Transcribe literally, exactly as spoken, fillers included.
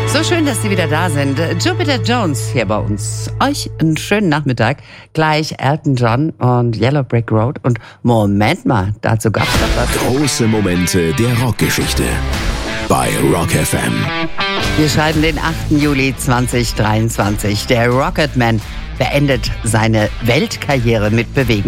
So schön, dass Sie wieder da sind. Jupiter Jones hier bei uns. Euch einen schönen Nachmittag. Gleich Elton John und Yellow Brick Road. Und Moment mal, dazu gab's doch was. Große Momente der Rockgeschichte bei Rock F M. Wir schreiben den achten Juli zweitausenddreiundzwanzig. Der Rocketman beendet seine Weltkarriere mit Bewegung.